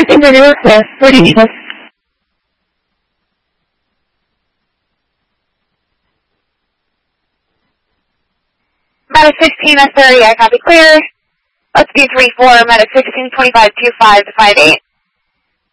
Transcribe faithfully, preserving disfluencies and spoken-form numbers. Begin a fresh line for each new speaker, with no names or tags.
in the Northwest, where do you live?
Meta sixteen S thirty, I copy clear. Let's do three four, Meta sixteen twenty-five two five to five eight.